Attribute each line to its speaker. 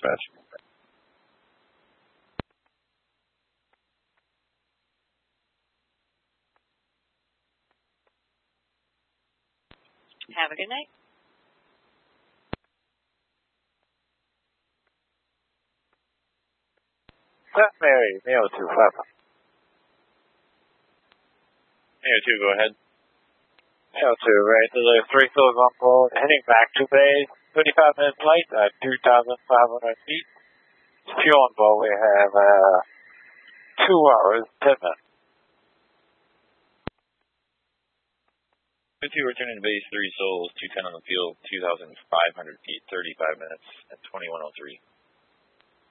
Speaker 1: dispatch.
Speaker 2: Have a good night.
Speaker 1: St. Mary, Mayo 2, Papa.
Speaker 3: Mayo 2, go ahead.
Speaker 1: Mayo 2, right, so there's 3 souls on board, heading back to base, 35 minutes late at 2,500 feet. Fuel on board, we have 2 hours, 10 minutes.
Speaker 3: 2 returning to base, 3 souls, 210 on the field, 2,500 feet, 35 minutes, at 21:03.